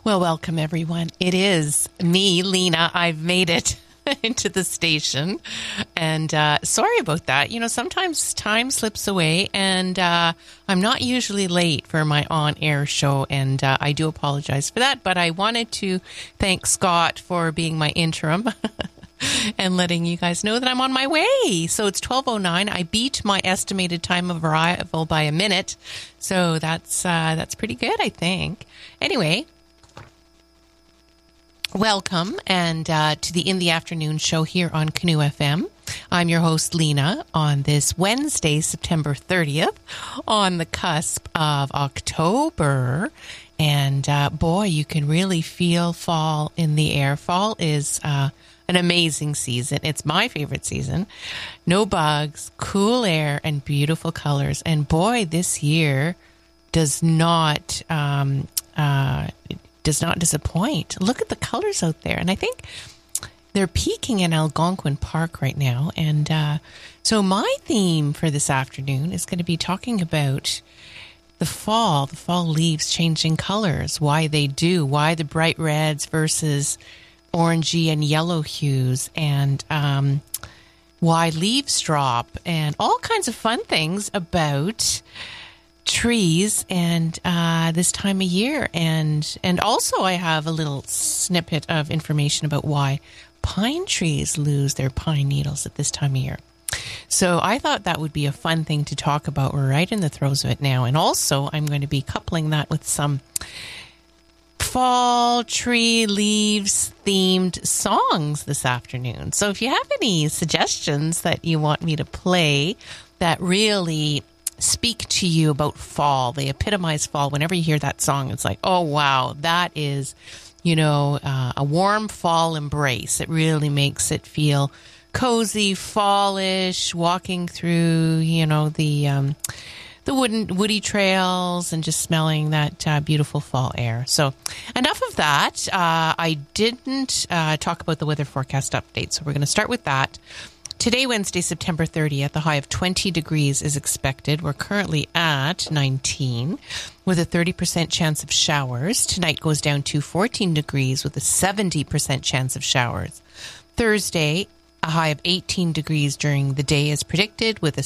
Well, welcome everyone. It is me, Lena. I've made it into the station, and sorry about that. You know, sometimes time slips away, and I'm not usually late for my on-air show, and I do apologize for that, but I wanted to thank Scott for being my interim and letting you guys know that I'm on my way. So it's 12:09. I beat my estimated time of arrival by a minute, so that's pretty good, I think. Anyway, welcome and to the In the Afternoon show here on Canoe FM. I'm your host, Lena, on this Wednesday, September 30th, on the cusp of October. And boy, you can really feel fall in the air. Fall is an amazing season. It's my favorite season. No bugs, cool air, and beautiful colors. And boy, this year does not disappoint. Look at the colors out there. And I think they're peaking in Algonquin Park right now. And so my theme for this afternoon is going to be talking about the fall leaves changing colors, why they do, why the bright reds versus orangey and yellow hues, and why leaves drop, and all kinds of fun things about trees and this time of year. And also I have a little snippet of information about why pine trees lose their pine needles at this time of year. So I thought that would be a fun thing to talk about. We're right in the throes of it now. And also I'm going to be coupling that with some fall tree leaves themed songs this afternoon. So if you have any suggestions that you want me to play that really speak to you about fall, they epitomize fall, whenever you hear that song, it's like, oh wow, that is, a warm fall embrace. It really makes it feel cozy, fallish, walking through, the woody trails and just smelling that beautiful fall air. So enough of that. I didn't talk about the weather forecast update, so we're going to start with that. Today, Wednesday, September 30th, a high of 20 degrees is expected. We're currently at 19 with a 30% chance of showers. Tonight goes down to 14 degrees with a 70% chance of showers. Thursday, a high of 18 degrees during the day is predicted with a